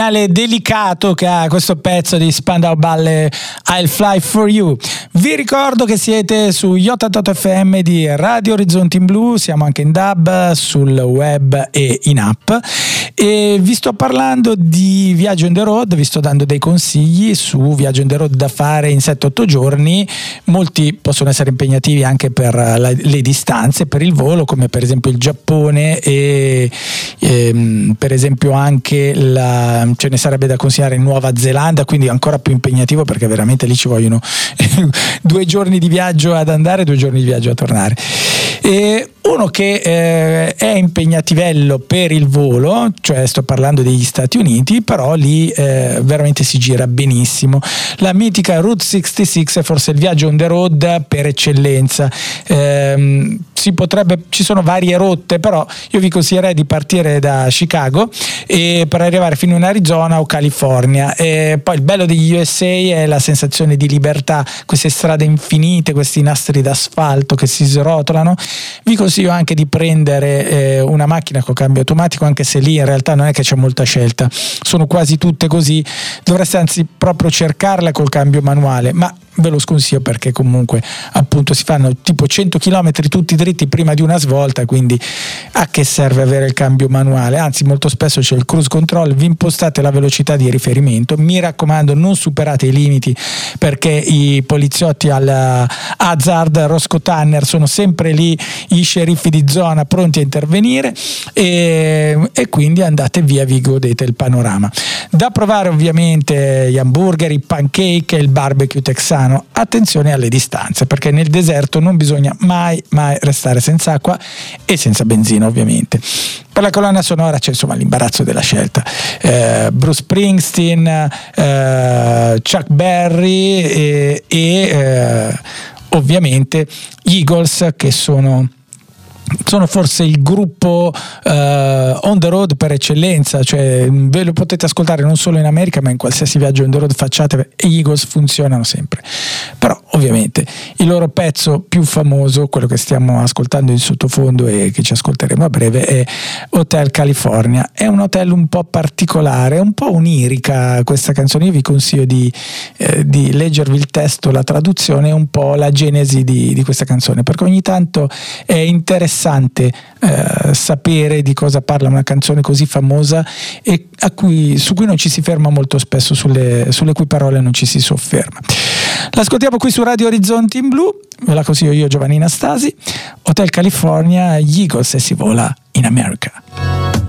delicato che ha questo pezzo di Spandau Ballet, I'll Fly For You. Vi ricordo che siete su Yotta FM di Radio Orizzonti in Blu, siamo anche in DAB, sul web e in app, e vi sto parlando di Viaggio on the Road, vi sto dando dei consigli su Viaggio on the Road da fare in 7-8 giorni. Molti possono essere impegnativi anche per le distanze, per il volo, come per esempio il Giappone e per esempio anche ce ne sarebbe da consigliare in Nuova Zelanda, quindi ancora più impegnativo perché veramente lì ci vogliono 2 giorni di viaggio ad andare, 2 giorni di viaggio a tornare. E uno che è impegnativello per il volo, cioè sto parlando degli Stati Uniti, però lì veramente si gira benissimo. La mitica Route 66 è forse il viaggio on the road per eccellenza. Ci sono varie rotte, però io vi consiglierei di partire da Chicago e per arrivare fino in Arizona o California. E poi il bello degli USA è la sensazione di libertà, queste strade infinite, questi nastri d'asfalto che si srotolano. Vi consiglio anche di prendere una macchina con cambio automatico, anche se lì in realtà non è che c'è molta scelta, sono quasi tutte così, dovreste anzi proprio cercarla col cambio manuale, ma ve lo sconsiglio perché comunque appunto si fanno tipo 100 km tutti dritti prima di una svolta, quindi a che serve avere il cambio manuale? Anzi, molto spesso c'è il cruise control, vi impostate la velocità di riferimento, mi raccomando non superate i limiti perché i poliziotti al Hazard, Roscoe Tanner sono sempre lì, i sceriffi di zona pronti a intervenire, e quindi andate via, vi godete il panorama. Da provare ovviamente gli hamburger, i pancake e il barbecue texano. Attenzione alle distanze perché nel deserto non bisogna mai restare senza acqua e senza benzina ovviamente. Per la colonna sonora c'è insomma l'imbarazzo della scelta, Bruce Springsteen, Chuck Berry e ovviamente gli Eagles, che sono forse il gruppo on the road per eccellenza, cioè ve lo potete ascoltare non solo in America ma in qualsiasi viaggio on the road facciate, e gli Eagles funzionano sempre. Però ovviamente il loro pezzo più famoso, quello che stiamo ascoltando in sottofondo e che ci ascolteremo a breve, è Hotel California. È un hotel un po' particolare, un po' onirica questa canzone. Io vi consiglio di leggervi il testo, la traduzione e un po' la genesi di questa canzone, perché ogni tanto è interessante sapere di cosa parla una canzone così famosa e su cui non ci si ferma molto spesso, sulle cui parole non ci si sofferma. L'ascoltiamo qui su Radio Orizzonti in Blu, ve la consiglio io, Giovannina Stasi, Hotel California, gli Eagles, e si vola in America.